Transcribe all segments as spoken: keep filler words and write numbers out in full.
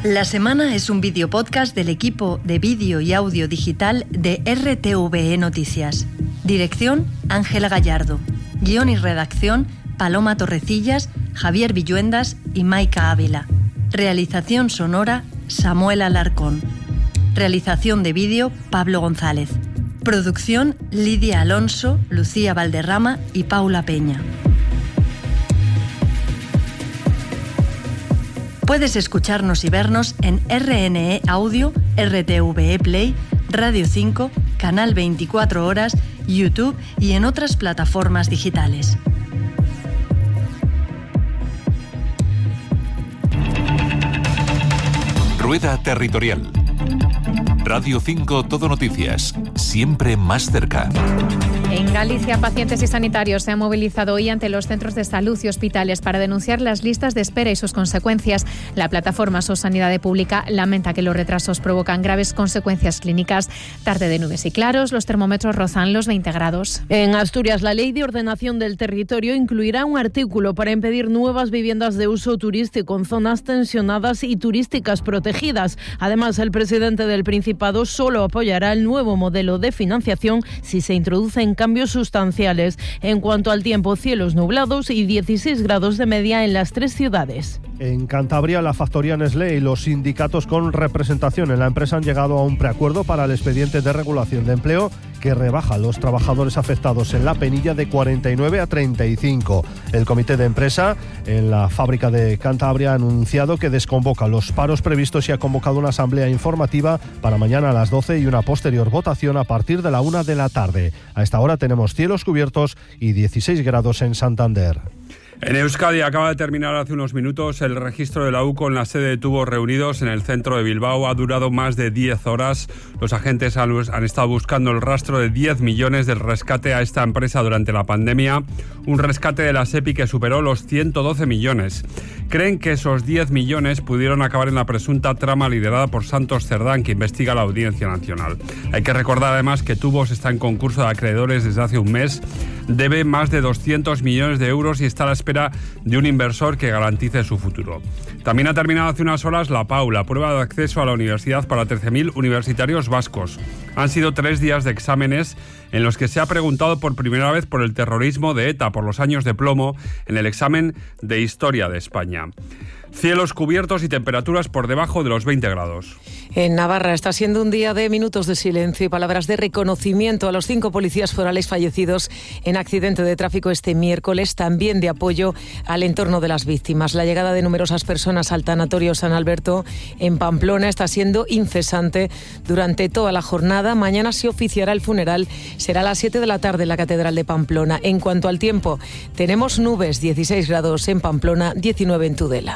La Semana es un videopodcast del equipo de vídeo y audio digital de R T V E Noticias. Dirección, Ángela Gallardo. Guión y redacción, Paloma Torrecillas, Javier Villuendas y Maika Ávila. Realización sonora, Samuel Alarcón. Realización de vídeo, Pablo González. Producción, Lidia Alonso, Lucía Valderrama y Paula Peña. Puedes escucharnos y vernos en R N E Audio, R T V E Play, Radio cinco, Canal veinticuatro Horas, YouTube y en otras plataformas digitales. Rueda Territorial. Radio cinco Todo Noticias, siempre más cerca. En Galicia, pacientes y sanitarios se han movilizado hoy ante los centros de salud y hospitales para denunciar las listas de espera y sus consecuencias. La plataforma SOS Sanidade Pública lamenta que los retrasos provocan graves consecuencias clínicas. Tarde de nubes y claros, los termómetros rozan los veinte grados. En Asturias, la Ley de Ordenación del Territorio incluirá un artículo para impedir nuevas viviendas de uso turístico en zonas tensionadas y turísticas protegidas. Además, el presidente del Principado solo apoyará el nuevo modelo de financiación si se introducen cambios sustanciales. En cuanto al tiempo, cielos nublados y dieciséis grados de media en las tres ciudades. En Cantabria, la factoría Nestlé y los sindicatos con representación en la empresa han llegado a un preacuerdo para el expediente de regulación de empleo que rebaja a los trabajadores afectados en la penilla de cuarenta y nueve a treinta y cinco. El comité de empresa en la fábrica de Cantabria ha anunciado que desconvoca los paros previstos y ha convocado una asamblea informativa para mañana a las doce y una posterior votación a partir de la una de la tarde. A esta hora tenemos cielos cubiertos y dieciséis grados en Santander. En Euskadi acaba de terminar hace unos minutos el registro de la U C O en la sede de Tubos Reunidos en el centro de Bilbao. Ha durado más de diez horas. Los agentes han, han estado buscando el rastro de diez millones del rescate a esta empresa durante la pandemia. Un rescate de la SEPI que superó los ciento doce millones. Creen que esos diez millones pudieron acabar en la presunta trama liderada por Santos Cerdán, que investiga la Audiencia Nacional. Hay que recordar además que Tubos está en concurso de acreedores desde hace un mes. Debe más de doscientos millones de euros y está a la espera de un inversor que garantice su futuro. También ha terminado hace unas horas la P A U, la prueba de acceso a la universidad para trece mil universitarios vascos. Han sido tres días de exámenes en los que se ha preguntado por primera vez por el terrorismo de ETA, por los años de plomo en el examen de Historia de España. Cielos cubiertos y temperaturas por debajo de los veinte grados. En Navarra está siendo un día de minutos de silencio y palabras de reconocimiento a los cinco policías forales fallecidos en accidente de tráfico este miércoles, también de apoyo al entorno de las víctimas. La llegada de numerosas personas al tanatorio San Alberto en Pamplona está siendo incesante durante toda la jornada. Mañana se oficiará el funeral, será a las siete de la tarde en la Catedral de Pamplona. En cuanto al tiempo, tenemos nubes, dieciséis grados en Pamplona, diecinueve en Tudela.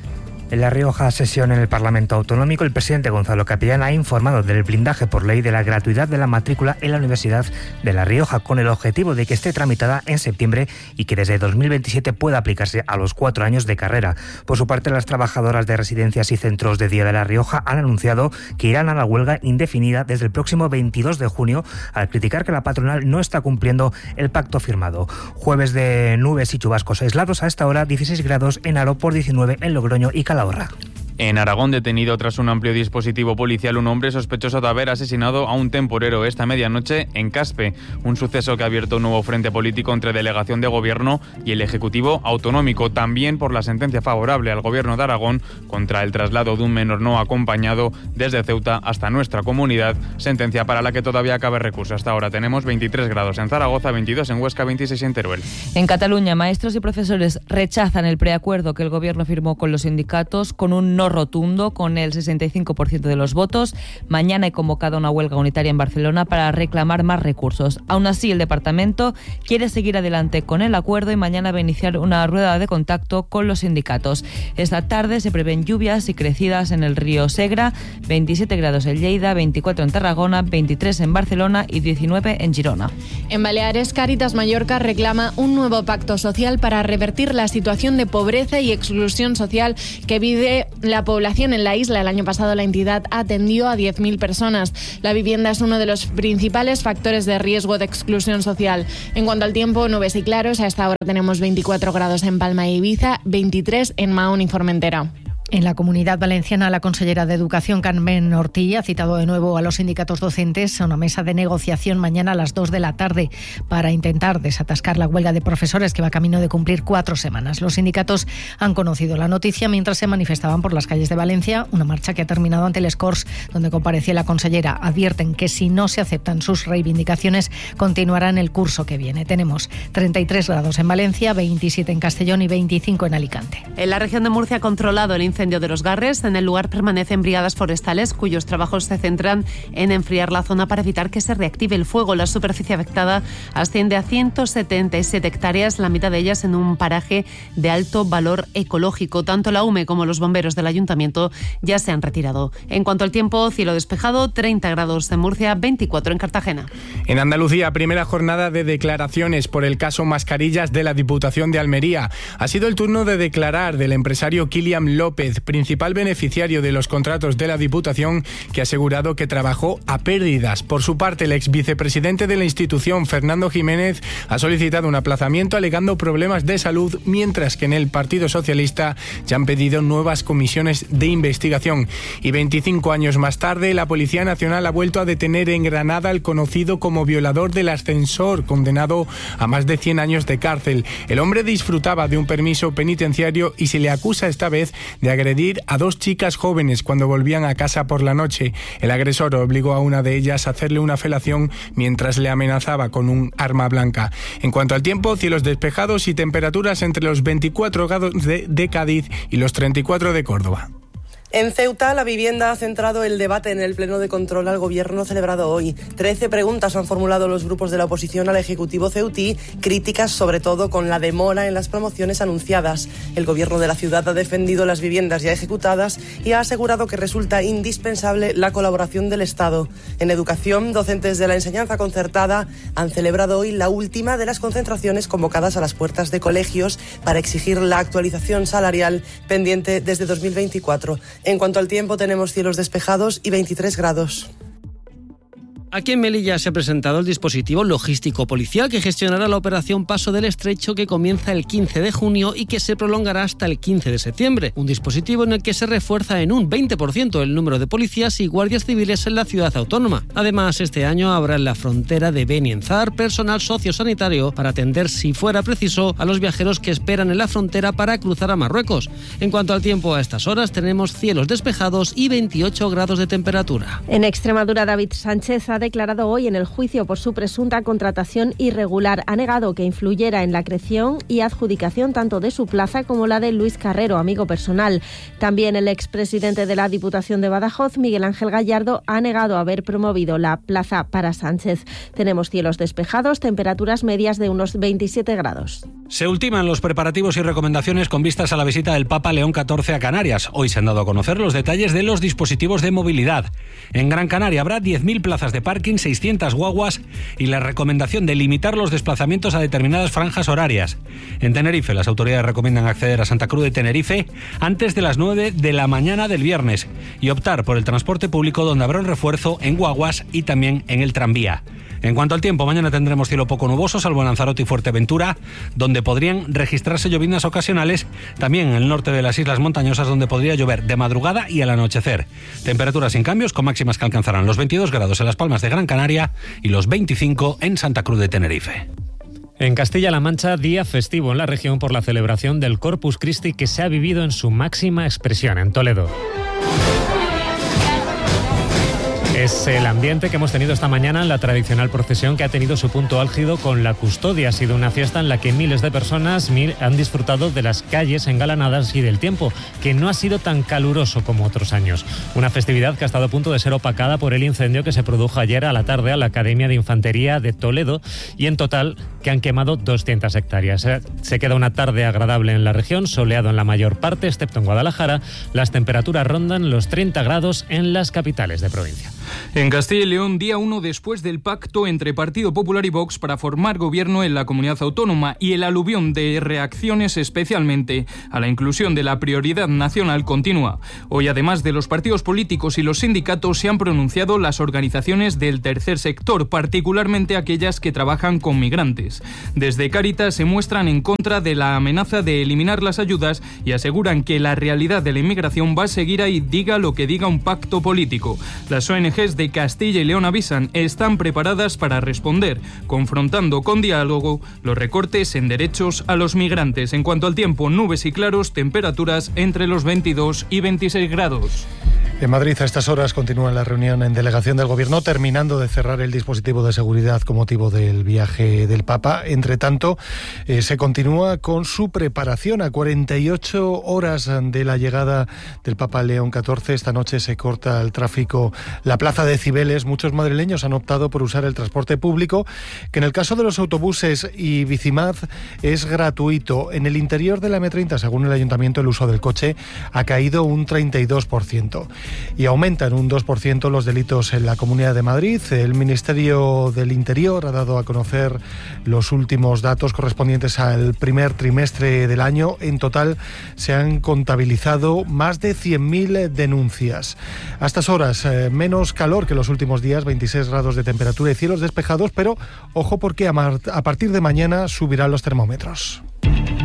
En La Rioja, sesión en el Parlamento Autonómico, el presidente Gonzalo Capellán ha informado del blindaje por ley de la gratuidad de la matrícula en la Universidad de La Rioja, con el objetivo de que esté tramitada en septiembre y que desde dos mil veintisiete pueda aplicarse a los cuatro años de carrera. Por su parte, las trabajadoras de residencias y centros de día de La Rioja han anunciado que irán a la huelga indefinida desde el próximo veintidós de junio, al criticar que la patronal no está cumpliendo el pacto firmado. Jueves de nubes y chubascos aislados, a esta hora dieciséis grados en Aro, por diecinueve en Logroño y Calahorra. En Aragón, detenido tras un amplio dispositivo policial un hombre sospechoso de haber asesinado a un temporero esta medianoche en Caspe, un suceso que ha abierto un nuevo frente político entre delegación de gobierno y el Ejecutivo autonómico, también por la sentencia favorable al gobierno de Aragón contra el traslado de un menor no acompañado desde Ceuta hasta nuestra comunidad, sentencia para la que todavía cabe recurso. Hasta ahora tenemos veintitrés grados en Zaragoza, veintidós en Huesca, veintiséis en Teruel. En Cataluña, maestros y profesores rechazan el preacuerdo que el gobierno firmó con los sindicatos con un no rotundo, con el sesenta y cinco por ciento de los votos. Mañana he convocado una huelga unitaria en Barcelona para reclamar más recursos. Aún así, el departamento quiere seguir adelante con el acuerdo y mañana va a iniciar una rueda de contacto con los sindicatos. Esta tarde se prevén lluvias y crecidas en el río Segra, veintisiete grados en Lleida, veinticuatro en Tarragona, veintitrés en Barcelona y diecinueve en Girona. En Baleares, Cáritas Mallorca reclama un nuevo pacto social para revertir la situación de pobreza y exclusión social que vive la población en la isla. El año pasado la entidad atendió a diez mil personas. La vivienda es uno de los principales factores de riesgo de exclusión social. En cuanto al tiempo, nubes y claros. A esta hora tenemos veinticuatro grados en Palma e Ibiza, veintitrés en Mahón y Formentera. En la Comunidad Valenciana, la consellera de Educación, Carmen Ortí, ha citado de nuevo a los sindicatos docentes a una mesa de negociación mañana a las dos de la tarde para intentar desatascar la huelga de profesores que va camino de cumplir cuatro semanas. Los sindicatos han conocido la noticia mientras se manifestaban por las calles de Valencia, una marcha que ha terminado ante el Corts, donde comparecía la consellera. Advierten que si no se aceptan sus reivindicaciones, continuarán el curso que viene. Tenemos treinta y tres grados en Valencia, veintisiete en Castellón y veinticinco en Alicante. En la región de Murcia ha controlado el incendio de los Garres. En el lugar permanecen brigadas forestales cuyos trabajos se centran en enfriar la zona para evitar que se reactive el fuego. La superficie afectada asciende a ciento setenta y siete hectáreas, la mitad de ellas en un paraje de alto valor ecológico. Tanto la U M E como los bomberos del ayuntamiento ya se han retirado. En cuanto al tiempo, cielo despejado, treinta grados en Murcia, veinticuatro en Cartagena. En Andalucía, primera jornada de declaraciones por el caso Mascarillas de la Diputación de Almería. Ha sido el turno de declarar del empresario Kilian López, principal beneficiario de los contratos de la Diputación, que ha asegurado que trabajó a pérdidas. Por su parte, el ex vicepresidente de la institución, Fernando Jiménez, ha solicitado un aplazamiento alegando problemas de salud, mientras que en el Partido Socialista ya han pedido nuevas comisiones de investigación. Y veinticinco años más tarde, la Policía Nacional ha vuelto a detener en Granada al conocido como violador del ascensor, condenado a más de cien años de cárcel. El hombre disfrutaba de un permiso penitenciario y se le acusa esta vez de agredir a dos chicas jóvenes cuando volvían a casa por la noche. El agresor obligó a una de ellas a hacerle una felación mientras le amenazaba con un arma blanca. En cuanto al tiempo, cielos despejados y temperaturas entre los veinticuatro grados de, de Cádiz y los treinta y cuatro de Córdoba. En Ceuta, la vivienda ha centrado el debate en el pleno de control al gobierno celebrado hoy. Trece preguntas han formulado los grupos de la oposición al Ejecutivo ceutí, críticas sobre todo con la demora en las promociones anunciadas. El gobierno de la ciudad ha defendido las viviendas ya ejecutadas y ha asegurado que resulta indispensable la colaboración del Estado. En educación, docentes de la enseñanza concertada han celebrado hoy la última de las concentraciones convocadas a las puertas de colegios para exigir la actualización salarial pendiente desde dos mil veinticuatro. En cuanto al tiempo, tenemos cielos despejados y veintitrés grados. Aquí en Melilla se ha presentado el dispositivo logístico policial que gestionará la operación Paso del Estrecho, que comienza el quince de junio y que se prolongará hasta el quince de septiembre. Un dispositivo en el que se refuerza en un veinte por ciento el número de policías y guardias civiles en la ciudad autónoma. Además, este año habrá en la frontera de Benienzar personal sociosanitario para atender, si fuera preciso, a los viajeros que esperan en la frontera para cruzar a Marruecos. En cuanto al tiempo, a estas horas tenemos cielos despejados y veintiocho grados de temperatura. En Extremadura, David Sánchez ha declarado hoy en el juicio por su presunta contratación irregular. Ha negado que influyera en la creación y adjudicación tanto de su plaza como la de Luis Carrero, amigo personal. También el expresidente de la Diputación de Badajoz, Miguel Ángel Gallardo, ha negado haber promovido la plaza para Sánchez. Tenemos cielos despejados, temperaturas medias de unos veintisiete grados. Se ultiman los preparativos y recomendaciones con vistas a la visita del Papa León catorce a Canarias. Hoy se han dado a conocer los detalles de los dispositivos de movilidad. En Gran Canaria habrá diez mil plazas de parking, seiscientas guaguas y la recomendación de limitar los desplazamientos a determinadas franjas horarias. En Tenerife, las autoridades recomiendan acceder a Santa Cruz de Tenerife antes de las nueve de la mañana del viernes y optar por el transporte público, donde habrá un refuerzo en guaguas y también en el tranvía. En cuanto al tiempo, mañana tendremos cielo poco nuboso, salvo en Lanzarote y Fuerteventura, donde podrían registrarse lloviznas ocasionales, también en el norte de las islas montañosas, donde podría llover de madrugada y al anochecer. Temperaturas sin cambios, con máximas que alcanzarán los veintidós grados en Las Palmas de Gran Canaria y los veinticinco en Santa Cruz de Tenerife. En Castilla-La Mancha, día festivo en la región por la celebración del Corpus Christi, que se ha vivido en su máxima expresión en Toledo. Es el ambiente que hemos tenido esta mañana en la tradicional procesión, que ha tenido su punto álgido con la custodia. Ha sido una fiesta en la que miles de personas han disfrutado de las calles engalanadas y del tiempo, que no ha sido tan caluroso como otros años. Una festividad que ha estado a punto de ser opacada por el incendio que se produjo ayer a la tarde a la Academia de Infantería de Toledo, y en total que han quemado doscientas hectáreas. Se queda una tarde agradable en la región, soleado en la mayor parte, excepto en Guadalajara. Las temperaturas rondan los treinta grados en las capitales de provincia. En Castilla y León, día uno después del pacto entre Partido Popular y Vox para formar gobierno en la comunidad autónoma y el aluvión de reacciones especialmente a la inclusión de la prioridad nacional continúa. Hoy, además de los partidos políticos y los sindicatos, se han pronunciado las organizaciones del tercer sector, particularmente aquellas que trabajan con migrantes. Desde Cáritas se muestran en contra de la amenaza de eliminar las ayudas y aseguran que la realidad de la inmigración va a seguir ahí, diga lo que diga un pacto político. Las O N Ges de Castilla y León avisan, están preparadas para responder, confrontando con diálogo los recortes en derechos a los migrantes. En cuanto al tiempo, nubes y claros, temperaturas entre los veintidós y veintiséis grados. En Madrid, a estas horas, continúa la reunión en delegación del Gobierno, terminando de cerrar el dispositivo de seguridad con motivo del viaje del Papa. Entre tanto, eh, se continúa con su preparación a cuarenta y ocho horas de la llegada del Papa León catorce. Esta noche se corta el tráfico la plaza de Cibeles. Muchos madrileños han optado por usar el transporte público, que en el caso de los autobuses y Bicimad es gratuito. En el interior de la eme treinta, según el Ayuntamiento, el uso del coche ha caído un treinta y dos por ciento. Y aumentan un dos por ciento los delitos en la Comunidad de Madrid. El Ministerio del Interior ha dado a conocer los últimos datos correspondientes al primer trimestre del año. En total se han contabilizado más de cien mil denuncias. A estas horas, eh, menos calor que los últimos días, veintiséis grados de temperatura y cielos despejados, pero ojo porque a, mar- a partir de mañana subirán los termómetros.